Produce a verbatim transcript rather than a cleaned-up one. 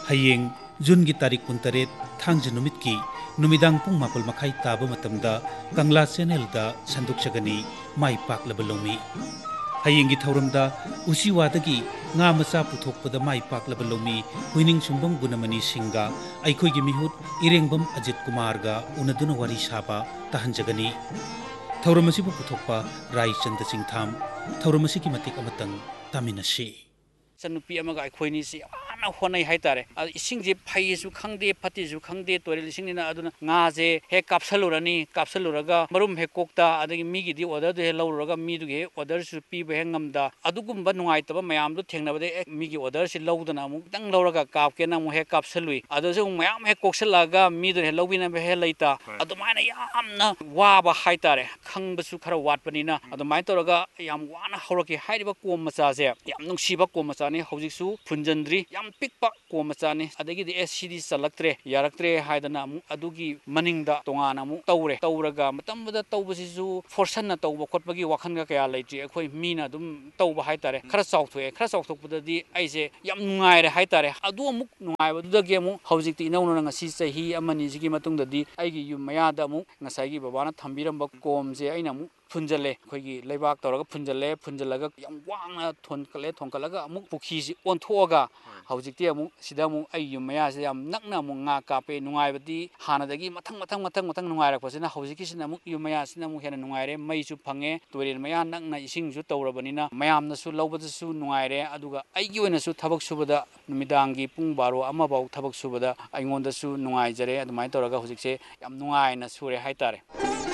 Hayeng Jun gi tarik kuntaret thangja numitki numidang pung mapul makai taba matamda Kangla channel da sanduk chagani mai pak labalomi. Hayeng gi thauramda usiwadagi nga macha puthokpada mai pak labalomi huining sumbang gunamani singa aikhoi gi mihut irengbam Ajit Kumar ga unaduna wari saba tahanjagani. Thauramasi bu puthokpa Rai Chanda Singtham thauramasi ki matik amatang taminasi. Sanupi amaga akhoi si ana honai haitare ising je phai su khangde phati su khangde torel ising ni na aduna nga je he kapsalurani kapsaluraga marum he kokta adagi mi gi di order de lawraga mi du ge order su pi be ngamda adugumba nungai taba mayam du thengnabade mi gi order si lawdana mu tang lawraga kap ke na mu he kapsalui adu su mayam he koksalaga mi du he lawbina be he leita adumaina yamna waba haitare khangba su khara watpanina adumain toraga yam wana hawraki hairiba kom macha je yam nungsiba kom macha ni hojiksu funjandri yam pikpa ko machani adagi de scd salaktre yaraktre haidana mu adugi maningda tongana mu tawre tawraga matamda tawbasisu forsan na tawba khotpagi wakhan ga kaya leitri akhoi mina dum tawba haitare khara chawthoe khara chawthokpudadi aise yam nungaire haitare adu amuk nungaibadudagi mu hojikti inawna ngasi chahi amani jigi matungdadi aigi yum mayada mu ngasai gi babana thambiramba komje aina mu funjale khoigi leibak tawraga funjale funjalaga yam wangna thonkale thonkalaga amuk pukhi si onthoga hojikti amuk sida mu ai yum maya se yam nakna mu nga kape nungaibadi hanadagi mathang mathang mathang mathang nungairakpasina hojikki sina amuk yum maya sina mu hena nungaire mai su phange toren maya nakna ising su tawrabanina mayamna su lawbadasu nungaire aduga aigi oina su thabak subada numidangi pung baro ama baw thabak subada aingonda su nungaijare adumai tawraga hojikse yam nungaina sure haitare.